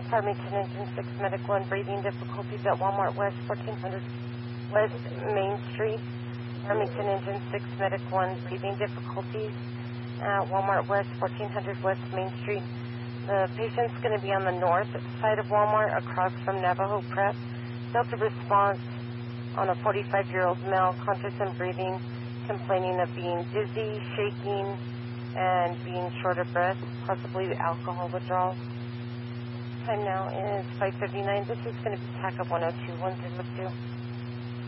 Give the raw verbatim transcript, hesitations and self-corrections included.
Farmington Engine six Medical and breathing difficulties at Walmart West, fourteen hundred West Main Street. Farmington Engine six Medical and breathing difficulties at Walmart West, fourteen hundred West Main Street. The patient's going to be on the north side of Walmart across from Navajo Prep. Delta response on a forty-five-year-old male, conscious and breathing, complaining of being dizzy, shaking, and being short of breath, possibly alcohol withdrawal. Time now is five fifty-nine. This is going to be T A C of one oh two one oh two.